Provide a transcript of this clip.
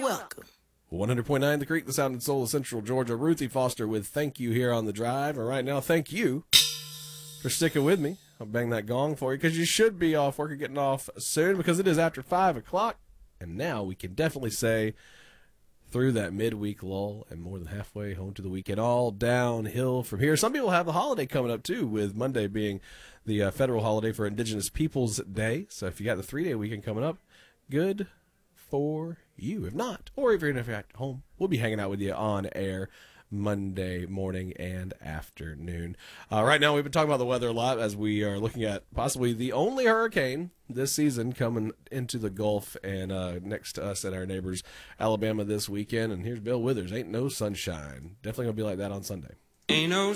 welcome. 100.9 The Creek, the sound and soul of Central Georgia. Ruthie Foster with Thank You here on the drive. And right now, thank you for sticking with me. I'll bang that gong for you because you should be off work or getting off soon because it is after 5 o'clock. And now we can definitely say through that midweek lull and more than halfway home to the weekend, all downhill from here. Some people have the holiday coming up too, with Monday being the federal holiday for Indigenous Peoples Day. So if you got the 3-day weekend coming up, good for you. If not, or if you're at home, we'll be hanging out with you on air Monday morning and afternoon. Right now, we've been talking about the weather a lot as we are looking at possibly the only hurricane this season coming into the Gulf and next to us and our neighbors, Alabama, this weekend. And here's Bill Withers. Ain't no sunshine. Definitely going to be like that on Sunday. Ain't no